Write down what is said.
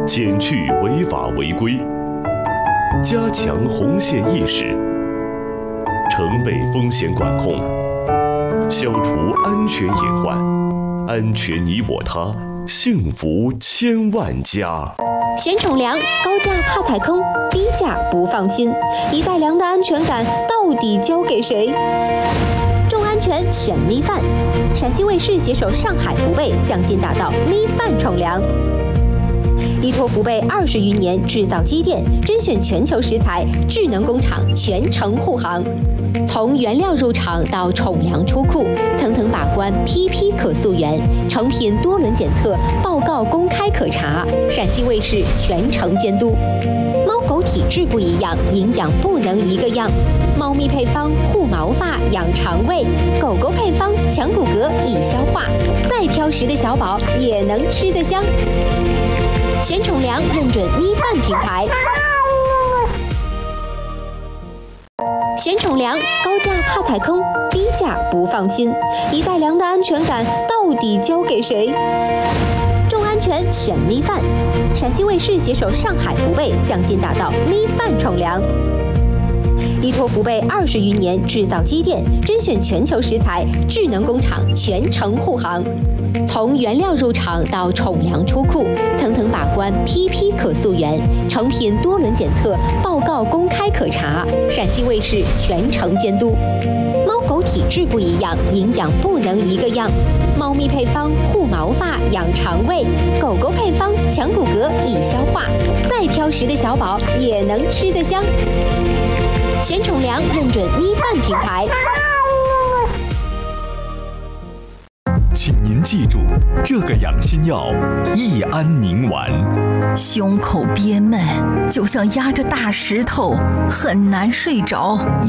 减去违法违规，加强红线意识，城北风险管控，消除安全隐患，安全你我他，幸福千万家。 嫌宠粮，高价怕踩坑，低价不放心，一袋粮的安全感到底交给谁？重安全选米饭，陕西卫视携手上海福贝匠心打造米饭宠粮。依托福贝20余年制造积淀，甄选全球食材，智能工厂全程护航。从原料入场到宠粮出库，层层把关，批批可溯源，成品多轮检测，报告公开可查。陕西卫视全程监督。猫狗体质不一样，营养不能一个样。猫咪配方护毛发、养肠胃，狗狗配方强骨骼、易消化。再挑食的小宝也能吃得香。嫌宠粮认准米饭品牌。嫌宠粮，高价怕踩坑，低价不放心，一袋粮的安全感到底交给谁？重安全选米饭，陕西卫视携手上海福贝匠心打造米饭宠粮。依托福贝20余年制造积淀，甄选全球食材，智能工厂全程护航。从原料入场到宠粮出库，层层把关，批批可溯源，成品多轮检测，报告公开可查。陕西卫视全程监督。猫狗体质不一样，营养不能一个样。猫咪配方护毛发、养肠胃，狗狗配方强骨骼、易消化。再挑食的小宝也能吃得香。嫌宠粮认准米饭品牌。 请您记住，这个养心药益安宁丸。 胸口憋闷，就像压着大石头，很难睡着。